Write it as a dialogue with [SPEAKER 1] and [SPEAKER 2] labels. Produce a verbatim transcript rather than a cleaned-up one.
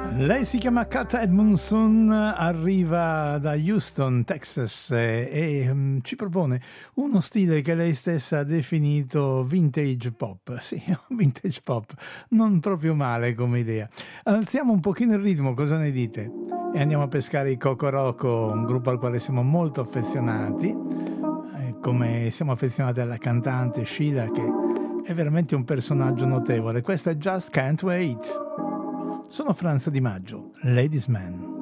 [SPEAKER 1] Lei si chiama Kat Edmondson, arriva da Houston, Texas e, e um, ci propone uno stile che lei stessa ha definito vintage pop. Sì, vintage pop, non proprio male come idea. Alziamo un pochino il ritmo, cosa ne dite? E andiamo a pescare i Cocoroco, un gruppo al quale siamo molto affezionati, eh, come siamo affezionati alla cantante Sheila, che è veramente un personaggio notevole. Questa è Just Can't Wait. Sono Franza Di Maggio, Ladies Man.